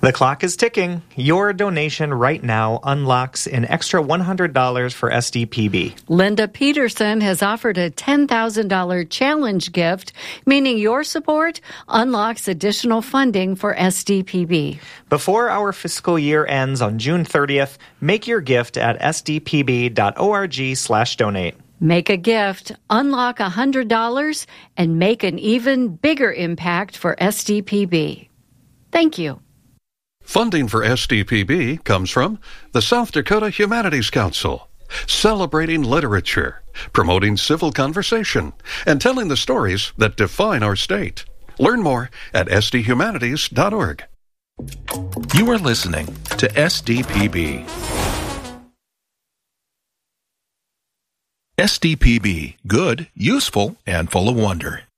The clock is ticking. Your donation right now unlocks an extra $100 for SDPB. Linda Peterson has offered a $10,000 challenge gift, meaning your support unlocks additional funding for SDPB. Before our fiscal year ends on June 30th, make your gift at sdpb.org/donate. Make a gift, unlock $100, and make an even bigger impact for SDPB. Thank you. Funding for SDPB comes from the South Dakota Humanities Council, celebrating literature, promoting civil conversation, and telling the stories that define our state. Learn more at sdhumanities.org. You are listening to SDPB. SDPB, good, useful, and full of wonder.